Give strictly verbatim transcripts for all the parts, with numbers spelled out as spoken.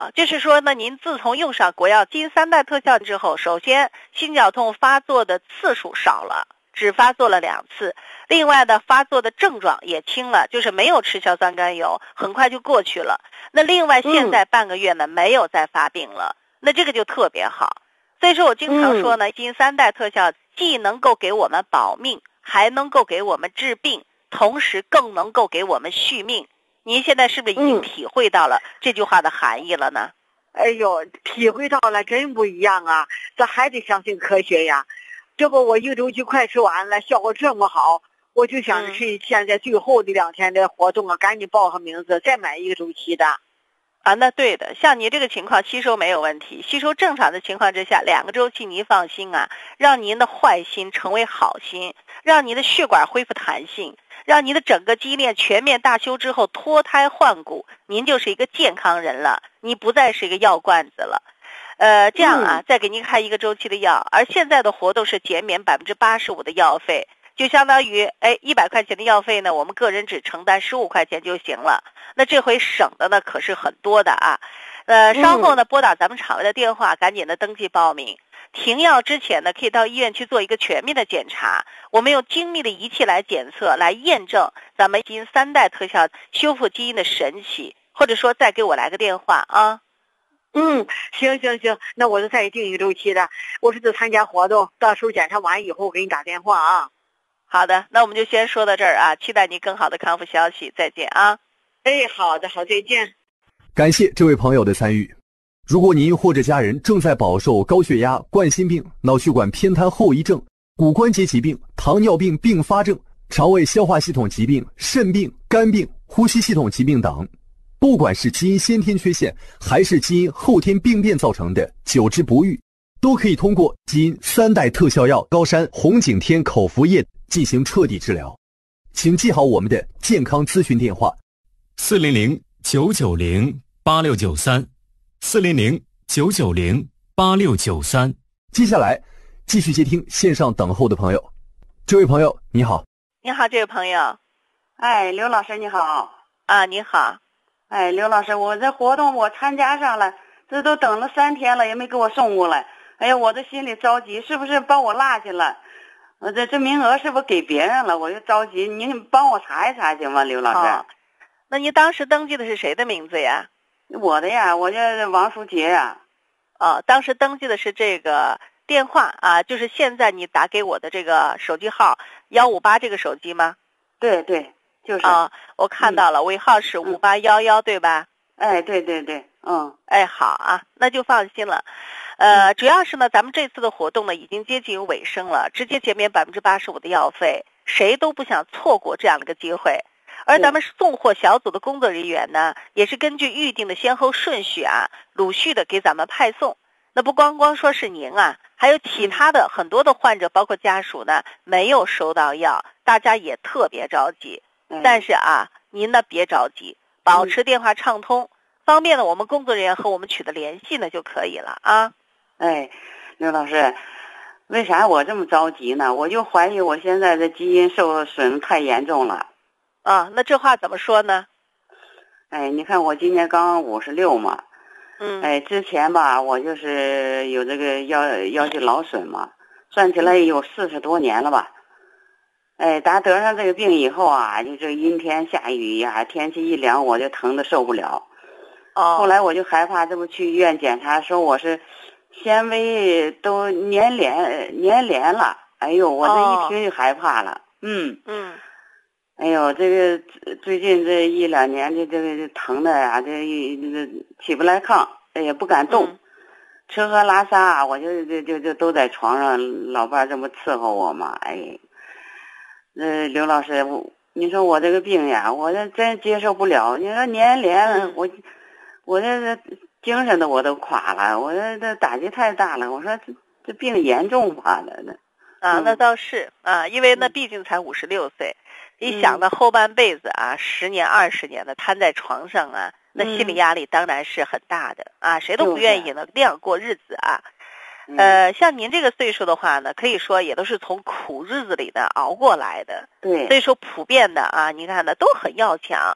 啊，就是说呢，您自从用上国药基因三代特效之后，首先心绞痛发作的次数少了，只发作了两次。另外呢，发作的症状也轻了，就是没有吃硝酸甘油，很快就过去了。那另外现在半个月呢，嗯、没有再发病了，那这个就特别好。所以说我经常说呢，嗯、基因三代特效既能够给我们保命，还能够给我们治病，同时更能够给我们续命。您现在是不是已经体会到了这句话的含义了呢？ 哎呦，体会到了，真不一样啊！这还得相信科学呀。这不，我一个周期快吃完了，效果这么好，我就想着趁现在最后的两天的活动啊，赶紧报上名字，再买一个周期的。 啊，那对的，像你这个情况吸收没有问题，吸收正常的情况之下，两个周期您放心啊，让您的坏心成为好心，让您的血管恢复弹性，让您的整个肌链全面大修之后脱胎换骨，您就是一个健康人了，你不再是一个药罐子了。呃，这样啊，再给您开一个周期的药，而现在的活动是减免百分之八十五的药费。就相当于哎一百块钱的药费呢，我们个人只承担十五块钱就行了。那这回省的呢可是很多的啊。呃，稍后呢拨打咱们厂位的电话，赶紧的登记报名。停药之前呢，可以到医院去做一个全面的检查。我们用精密的仪器来检测，来验证咱们基因三代特效修复基因的神奇。或者说再给我来个电话啊。 嗯，行行行，那我就再定一个周期的。我是在参加活动，到时候检查完以后我给你打电话啊。 好的，那我们就先说到这儿啊，期待你更好的康复消息，再见啊。 哎，好的，好，再见。 感谢这位朋友的参与。如果您或者家人正在饱受高血压、冠心病、脑血管偏瘫后遗症、骨关节疾病、糖尿病并发症、肠胃消化系统疾病、肾病、肝病、呼吸系统疾病等，不管是基因先天缺陷还是基因后天病变造成的久治不愈，都可以通过基因三代特效药高山红景天口服液进行彻底治疗。请记好我们的健康咨询电话： 四零零九九零八六九三，四零零九九零八六九三。 接下来继续接听线上等候的朋友。这位朋友你好。 你好，这位朋友。 哎，刘老师你好。 啊，你好。 哎，刘老师，我这活动我参加上了，这都等了三天了，也没给我送过来。哎呀，我这心里着急，是不是把我落下了？我这这名额是不是给别人了？我就着急，您帮我查一查行吗，刘老师？ 哦，那您当时登记的是谁的名字呀？ 我的呀，我叫王淑杰呀。 哦，当时登记的是这个电话啊，就是现在你打给我的这个手机号幺五八这个手机吗？ 对对，就是。 啊、哦，我看到了，嗯、尾号是五八幺幺，对吧？ 哎，对对对，嗯， 哎，好啊，那就放心了。呃，主要是呢，咱们这次的活动呢已经接近尾声了，直接减免百分之八十五的药费，谁都不想错过这样的一个机会。而咱们送货小组的工作人员呢，也是根据预定的先后顺序啊，陆续的给咱们派送。那不光光说是您啊，还有其他的很多的患者，包括家属呢，没有收到药，大家也特别着急。但是啊，您呢别着急，保持电话畅通，方便呢我们工作人员和我们取得联系呢就可以了啊。 哎，刘老师，为啥我这么着急呢？我就怀疑我现在的基因受损太严重了。 啊，那这话怎么说呢？ 哎，你看我今年刚五十六嘛， 嗯， 哎，之前吧，我就是有这个腰腰肌劳损嘛，算起来也有四十多年了吧。哎，打得上这个病以后啊，就这阴天下雨呀，天气一凉，我就疼得受不了。 哦， 后来我就害怕，这不去医院检查，说我是纤维都粘连粘连了。哎呦，我这一听就害怕了。哦、嗯嗯。 哎呦，这个最近这一两年这这个疼的呀，这这起不来炕，也不敢动，嗯、吃喝拉撒，我就就就就都在床上，老伴这么伺候我嘛。哎，呃，刘老师，我你说我这个病呀，我这真接受不了。你说粘连，嗯、我我这精神的我都垮了，我这这打击太大了。我说这这病严重吧？这这啊，那倒是啊，因为那毕竟才五十六岁。一想到后半辈子啊，十年二十年的瘫在床上啊，那心理压力当然是很大的啊，谁都不愿意呢那样过日子啊。呃，像您这个岁数的话呢，可以说也都是从苦日子里呢熬过来的。 对， 所以说普遍的啊，你看呢都很要强。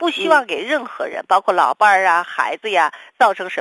不希望给任何人，包括老伴儿啊、孩子呀，造成什么